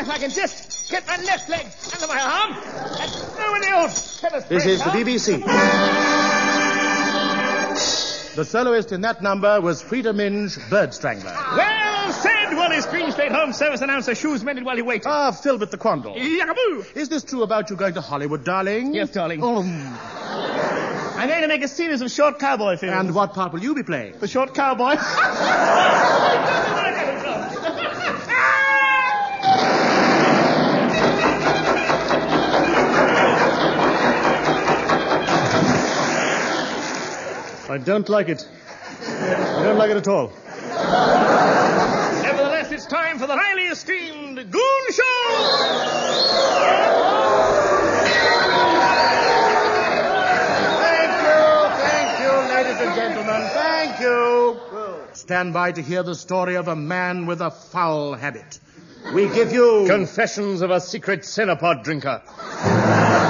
if I can just get my left leg under my arm and throw in the old pepper spray. This is the BBC. The soloist in that number was Frida Minge, Bird Strangler. Well said, Wallace Greenslade, Home Service announcer. Shoes mended while he waited. Ah, Philbert the Quandle. Yakaboo! Is this true about you going to Hollywood, darling? Yes, darling. Oh. I'm going to make a series of short cowboy films. And what part will you be playing? The short cowboy. I don't like it. I don't like it at all. Nevertheless, it's time for the highly esteemed Goon Show! Thank you, ladies and gentlemen. Thank you. Stand by to hear the story of a man with a foul habit. We give you... Confessions of a Secret Cinepod Drinker.